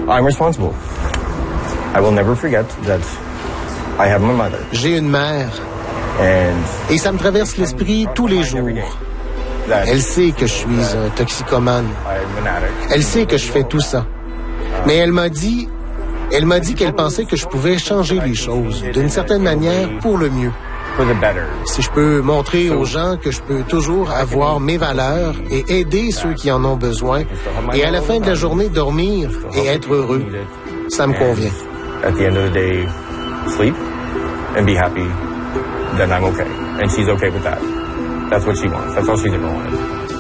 I'm responsible. I will never forget that I have my mother. J'ai une mère. Et ça me traverse l'esprit tous les jours. Elle sait que je suis un toxicomane. Elle sait que je fais tout ça. Mais elle m'a dit qu'elle pensait que je pouvais changer les choses d'une certaine manière pour le mieux. Si je peux montrer aux gens que je peux toujours avoir mes valeurs et aider ceux qui en ont besoin et à la fin de la journée dormir et être heureux, ça me convient. At the end of the day, sleep and be happy, then I'm okay. And she's okay with that. That's what she wants. That's all she's ever wanted.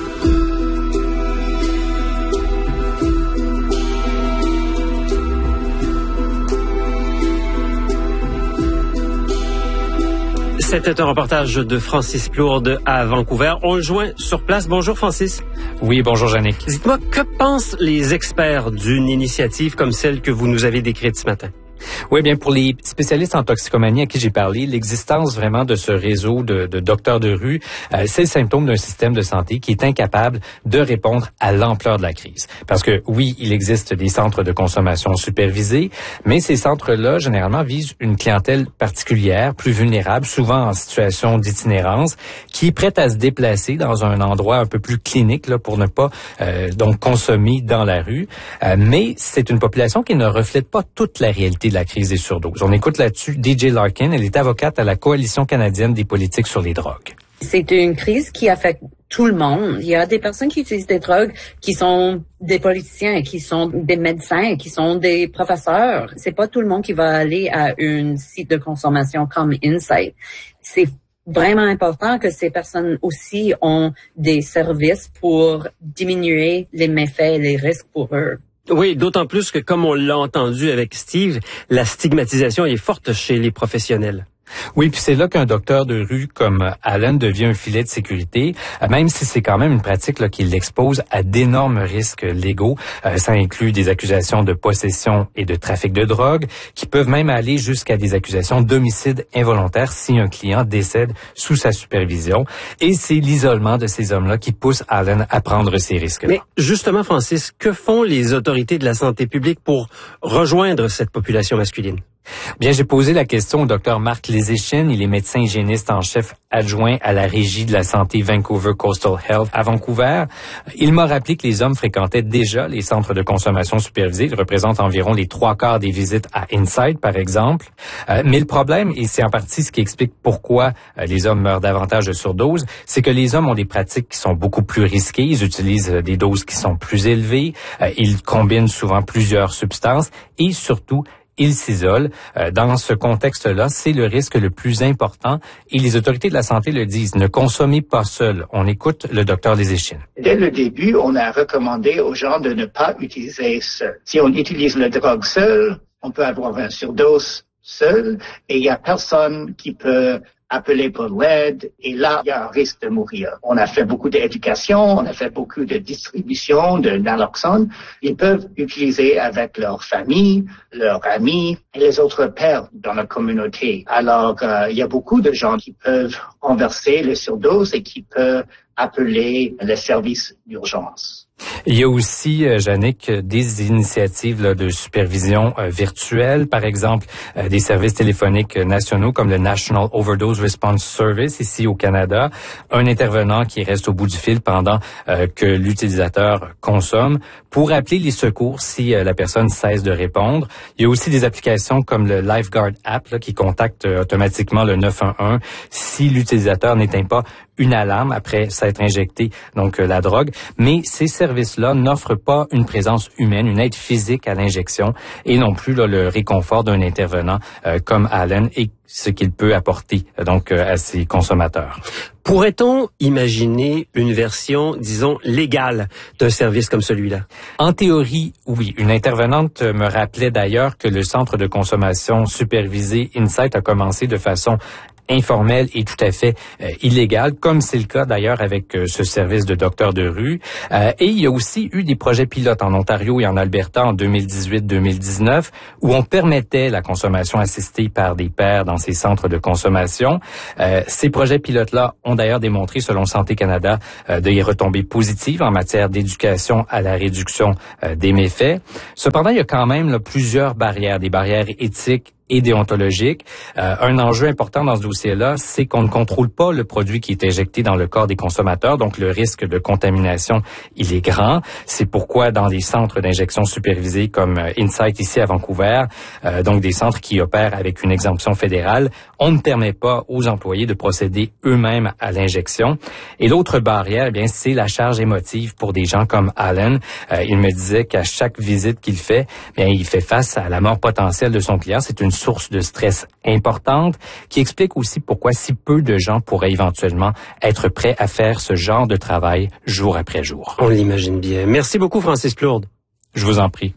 C'était un reportage de Francis Plourde à Vancouver. On le joint sur place. Bonjour Francis. Oui, bonjour Jannick. Dites-moi, que pensent les experts d'une initiative comme celle que vous nous avez décrite ce matin? Oui, bien, pour les spécialistes en toxicomanie à qui j'ai parlé, l'existence vraiment de ce réseau de docteurs de rue, c'est le symptôme d'un système de santé qui est incapable de répondre à l'ampleur de la crise. Parce que oui, il existe des centres de consommation supervisés, mais ces centres-là, généralement, visent une clientèle particulière, plus vulnérable, souvent en situation d'itinérance, qui est prête à se déplacer dans un endroit un peu plus clinique là, pour ne pas donc consommer dans la rue. Mais c'est une population qui ne reflète pas toute la réalité de la crise des surdoses. On écoute là-dessus DJ Larkin. Elle est avocate à la Coalition canadienne des politiques sur les drogues. C'est une crise qui affecte tout le monde. Il y a des personnes qui utilisent des drogues qui sont des politiciens, qui sont des médecins, qui sont des professeurs. C'est pas tout le monde qui va aller à un site de consommation comme Insight. C'est vraiment important que ces personnes aussi ont des services pour diminuer les méfaits et les risques pour eux. Oui, d'autant plus que, comme on l'a entendu avec Steve, la stigmatisation est forte chez les professionnels. Oui, puis c'est là qu'un docteur de rue comme Allen devient un filet de sécurité, même si c'est quand même une pratique là, qui l'expose à d'énormes risques légaux. Ça inclut des accusations de possession et de trafic de drogue, qui peuvent même aller jusqu'à des accusations d'homicide involontaire si un client décède sous sa supervision. Et c'est l'isolement de ces hommes-là qui pousse Allen à prendre ces risques-là. Mais justement, Francis, que font les autorités de la santé publique pour rejoindre cette population masculine? Bien, j'ai posé la question au Dr Marc Lézéchine. Il est médecin hygiéniste en chef adjoint à la Régie de la santé Vancouver Coastal Health à Vancouver. Il m'a rappelé que les hommes fréquentaient déjà les centres de consommation supervisés. Ils représentent environ les 3/4 des visites à Insight, par exemple. Mais le problème, et c'est en partie ce qui explique pourquoi les hommes meurent davantage de surdose, c'est que les hommes ont des pratiques qui sont beaucoup plus risquées. Ils utilisent des doses qui sont plus élevées. Ils combinent souvent plusieurs substances et surtout, ils s'isolent. Dans ce contexte-là, c'est le risque le plus important et les autorités de la santé le disent. Ne consommez pas seul. On écoute le docteur Lézéchine. Dès le début, on a recommandé aux gens de ne pas utiliser seul. Si on utilise la drogue seul, on peut avoir une surdose seul et il n'y a personne qui peut appeler pour l'aide et là, il y a un risque de mourir. On a fait beaucoup d'éducation, on a fait beaucoup de distribution de naloxone. Ils peuvent utiliser avec leur famille, leurs amis et les autres pairs dans la communauté. Alors, il y a beaucoup de gens qui peuvent renverser les surdoses et qui peuvent appeler les services d'urgence. Il y a aussi, Jannick, des initiatives là, de supervision virtuelle, par exemple des services téléphoniques nationaux comme le National Overdose Response Service ici au Canada, un intervenant qui reste au bout du fil pendant que l'utilisateur consomme pour appeler les secours si la personne cesse de répondre. Il y a aussi des applications comme le Lifeguard App là, qui contacte automatiquement le 911 si l'utilisateur n'éteint pas une alarme après s'être injecté donc la drogue, mais ces services-là n'offrent pas une présence humaine, une aide physique à l'injection et non plus là, le réconfort d'un intervenant comme Allen et ce qu'il peut apporter donc à ses consommateurs. Pourrait-on imaginer une version, disons, légale d'un service comme celui-là? En théorie, oui. Une intervenante me rappelait d'ailleurs que le centre de consommation supervisé Insight a commencé de façon informelle et tout à fait illégale, comme c'est le cas d'ailleurs avec ce service de docteur de rue. Et il y a aussi eu des projets pilotes en Ontario et en Alberta en 2018-2019 où on permettait la consommation assistée par des pairs dans ces centres de consommation. Ces projets pilotes-là ont d'ailleurs démontré, selon Santé Canada, des retombées positives en matière d'éducation à la réduction des méfaits. Cependant, il y a quand même plusieurs barrières, des barrières éthiques et déontologique. Un enjeu important dans ce dossier-là, c'est qu'on ne contrôle pas le produit qui est injecté dans le corps des consommateurs, donc le risque de contamination, il est grand. C'est pourquoi dans les centres d'injection supervisés comme Insight ici à Vancouver, donc des centres qui opèrent avec une exemption fédérale, on ne permet pas aux employés de procéder eux-mêmes à l'injection. Et l'autre barrière, eh bien, c'est la charge émotive pour des gens comme Alan. Il me disait qu'à chaque visite qu'il fait, bien, il fait face à la mort potentielle de son client. C'est une source de stress importante qui explique aussi pourquoi si peu de gens pourraient éventuellement être prêts à faire ce genre de travail jour après jour. On l'imagine bien. Merci beaucoup, Francis Plourde. Je vous en prie.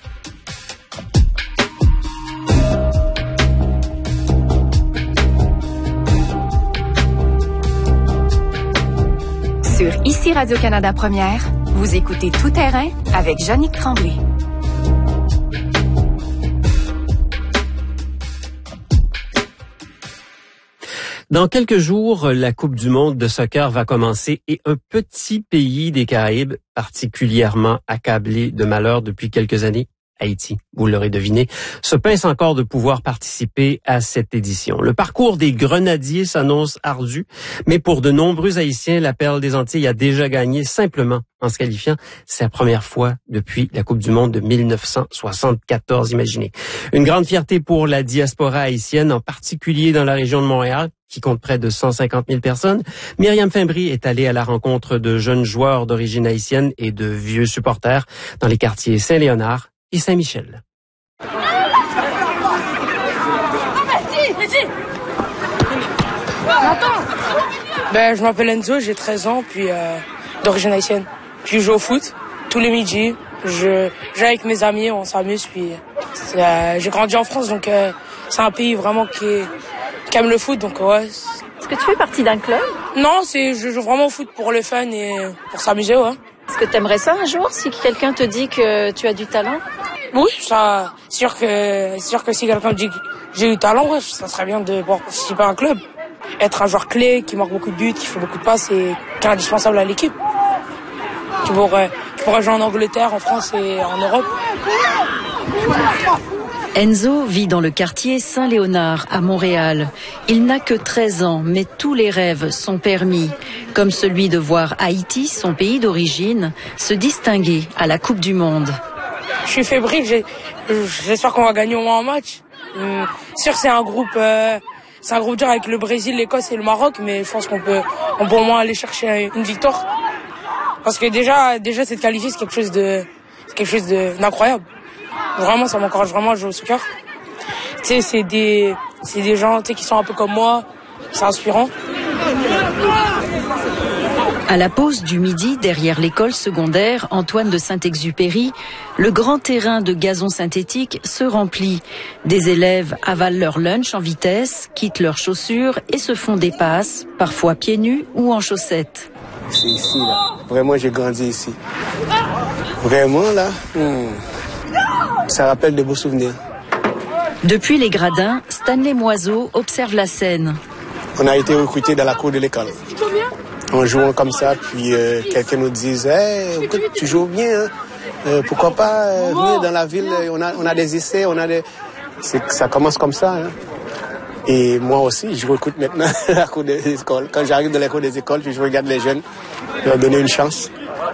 Sur Ici Radio-Canada Première, vous écoutez Tout terrain avec Jannick Tremblay. Dans quelques jours, la Coupe du monde de soccer va commencer et un petit pays des Caraïbes particulièrement accablé de malheur depuis quelques années, Haïti, vous l'aurez deviné, se pince encore de pouvoir participer à cette édition. Le parcours des Grenadiers s'annonce ardu, mais pour de nombreux Haïtiens, la Perle des Antilles a déjà gagné simplement en se qualifiant. C'est la première fois depuis la Coupe du monde de 1974, imaginez. Une grande fierté pour la diaspora haïtienne, en particulier dans la région de Montréal, qui compte près de 150 000 personnes. Myriam Fimbry est allée à la rencontre de jeunes joueurs d'origine haïtienne et de vieux supporters dans les quartiers Saint-Léonard et Saint-Michel. Je m'appelle Enzo, j'ai 13 ans, puis d'origine haïtienne. Puis je joue au foot tous les midis. Je joue avec mes amis, on s'amuse. Puis j'ai grandi en France, donc c'est un pays vraiment qui aime le foot, donc ouais. Est-ce que tu fais partie d'un club? Non, je joue vraiment au foot pour le fun et pour s'amuser, ouais. Est-ce que tu aimerais ça un jour, si quelqu'un te dit que tu as du talent? Oui, ça, sûr que si quelqu'un me dit que j'ai du talent, ouais, ça serait bien de pouvoir participer à un club. Être un joueur clé, qui marque beaucoup de buts, qui fait beaucoup de passes et qui est indispensable à l'équipe. Tu pourrais jouer en Angleterre, en France et en Europe. Enzo vit dans le quartier Saint-Léonard à Montréal. Il n'a que 13 ans, mais tous les rêves sont permis, comme celui de voir Haïti, son pays d'origine, se distinguer à la Coupe du monde. Je suis fébrile, j'espère qu'on va gagner au moins un match. Sûr, c'est un groupe dur avec le Brésil, l'Écosse et le Maroc, mais je pense qu'on peut au moins aller chercher une victoire. Parce que déjà cette qualifiée, c'est quelque chose d'incroyable. Vraiment, ça m'encourage vraiment à jouer au soccer. Tu sais, c'est des gens, tu sais, qui sont un peu comme moi. C'est inspirant. À la pause du midi, derrière l'école secondaire Antoine de Saint-Exupéry, le grand terrain de gazon synthétique se remplit. Des élèves avalent leur lunch en vitesse, quittent leurs chaussures et se font des passes, parfois pieds nus ou en chaussettes. C'est ici, là. Vraiment, j'ai grandi ici. Vraiment, là, ça rappelle de beaux souvenirs. Depuis les gradins, Stanley Moiseau observe la scène. On a été recrutés dans la cour de l'école. En jouant comme ça, puis quelqu'un nous dit « Hey, tu joues bien, hein? Pourquoi pas venir dans la ville, on a des essais, ça commence comme ça. Hein? » Et moi aussi, je recrute maintenant la cour des écoles. Quand j'arrive dans la cour des écoles, puis je regarde les jeunes, leur donner une chance.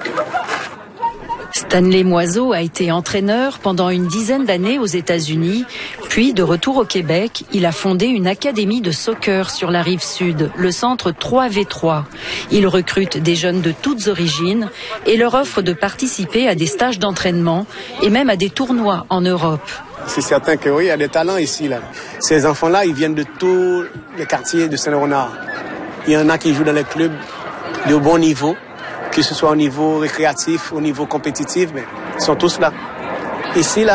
Stanley Moiseau a été entraîneur pendant une dizaine d'années aux États-Unis, puis de retour au Québec, il a fondé une académie de soccer sur la rive sud, le centre 3v3. Il recrute des jeunes de toutes origines et leur offre de participer à des stages d'entraînement et même à des tournois en Europe. C'est certain que oui, il y a des talents ici, là. Ces enfants-là, ils viennent de tous les quartiers de Saint-Léonard. Il y en a qui jouent dans les clubs de bon niveau, que ce soit au niveau récréatif, au niveau compétitif, mais ils sont tous là. Ici, là,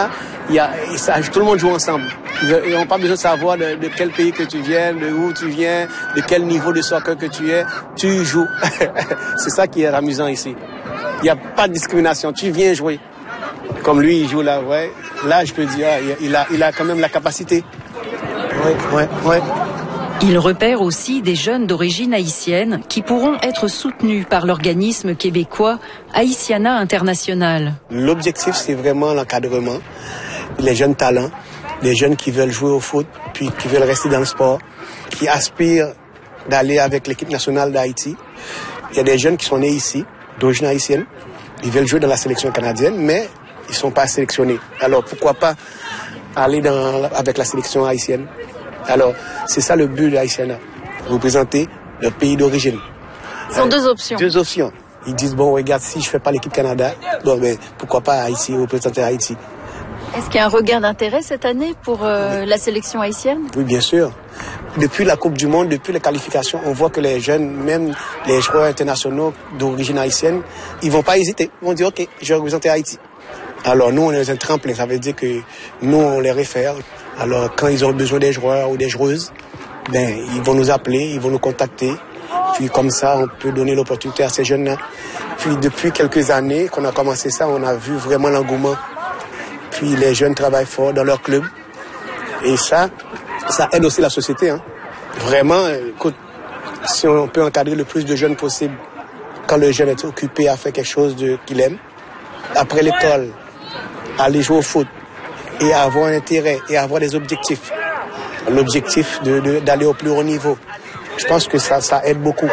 tout le monde joue ensemble. Ils n'ont pas besoin de savoir de quel pays que tu viens, de où tu viens, de quel niveau de soccer que tu es. Tu joues. C'est ça qui est amusant ici. Il n'y a pas de discrimination. Tu viens jouer. Comme lui, il joue là, ouais. Là, je peux dire, il a quand même la capacité. Ouais. Il repère aussi des jeunes d'origine haïtienne qui pourront être soutenus par l'organisme québécois Haïtiana International. L'objectif, c'est vraiment l'encadrement, les jeunes talents, les jeunes qui veulent jouer au foot, puis qui veulent rester dans le sport, qui aspirent d'aller avec l'équipe nationale d'Haïti. Il y a des jeunes qui sont nés ici, d'origine haïtienne, ils veulent jouer dans la sélection canadienne, mais ils ne sont pas sélectionnés. Alors pourquoi pas aller avec la sélection haïtienne? Alors, c'est ça le but de Haïtiana, représenter le pays d'origine. Ce sont deux options. Deux options. Ils disent, bon, regarde, si je ne fais pas l'équipe Canada, bon, mais pourquoi pas Haïti, représenter Haïti. Est-ce qu'il y a un regain d'intérêt cette année pour la sélection haïtienne? Oui, bien sûr. Depuis la Coupe du Monde, depuis les qualifications, on voit que les jeunes, même les joueurs internationaux d'origine haïtienne, ils ne vont pas hésiter. Ils vont dire, OK, je vais représenter Haïti. Alors nous, on est un tremplin, ça veut dire que nous, on les réfère. Alors quand ils ont besoin des joueurs ou des joueuses, ben ils vont nous appeler, ils vont nous contacter. Puis comme ça, on peut donner l'opportunité à ces jeunes-là. Puis depuis quelques années qu'on a commencé ça, on a vu vraiment l'engouement. Puis les jeunes travaillent fort dans leur club. Et ça aide aussi la société. Hein. Vraiment, écoute, si on peut encadrer le plus de jeunes possible, quand le jeune est occupé à faire quelque chose qu'il aime, après l'école, aller jouer au foot et avoir un intérêt et avoir des objectifs. L'objectif d'aller au plus haut niveau. Je pense que ça aide beaucoup.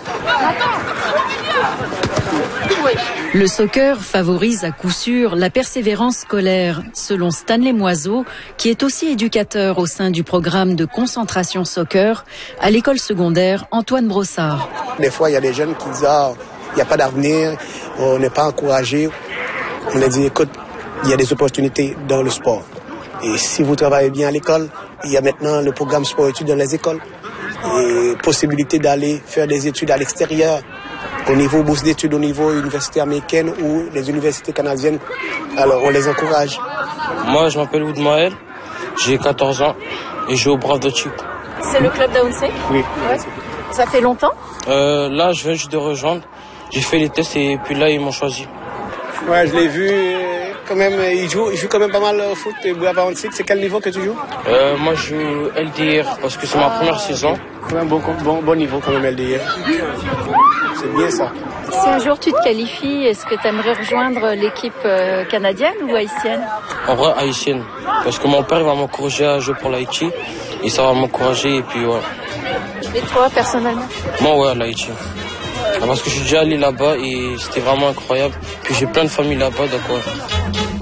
Le soccer favorise à coup sûr la persévérance scolaire, selon Stanley Moiseau, qui est aussi éducateur au sein du programme de concentration soccer à l'école secondaire Antoine Brossard. Des fois, il y a des jeunes qui disent il n'y a pas d'avenir, on n'est pas encouragé. On a dit, écoute, il y a des opportunités dans le sport. Et si vous travaillez bien à l'école, il y a maintenant le programme sport-études dans les écoles. Et possibilité d'aller faire des études à l'extérieur, au niveau bourse d'études, au niveau université américaine ou les universités canadiennes. Alors, on les encourage. Moi, je m'appelle Oudmaël, j'ai 14 ans et je joue au Brave de Chip. C'est le club d'Aounse? Oui. Ouais. Ça fait longtemps? Là, je viens juste de rejoindre. J'ai fait les tests et puis là, ils m'ont choisi. Ouais, je l'ai vu. Quand même, il joue quand même pas mal au foot. C'est quel niveau que tu joues? Moi, je joue LDR parce que c'est ma première saison. Un bon niveau quand même LDR. C'est bien ça. Si un jour tu te qualifies, est-ce que tu aimerais rejoindre l'équipe canadienne ou haïtienne? En vrai, haïtienne. Parce que mon père va m'encourager à jouer pour l'Haïti. Et ça va m'encourager et puis voilà. Et toi, personnellement? Moi, ouais, l'Haïti. Parce que je suis déjà allé là-bas et c'était vraiment incroyable. Puis j'ai plein de familles là-bas, donc ouais.